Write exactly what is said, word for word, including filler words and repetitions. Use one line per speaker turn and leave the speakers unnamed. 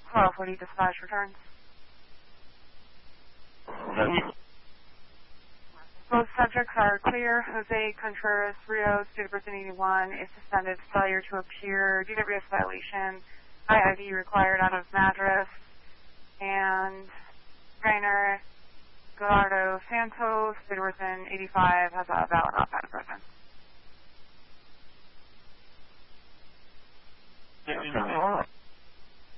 twelve forty dispatch returns. Both subjects are clear. Jose Contreras Rios, date of birth in eighty-one, is suspended, failure to appear, D W S violation, I I D required out of Madras, and Rainer Gallardo Santos, date of birth in eighty-five, has a valid outside of prison.
Yeah,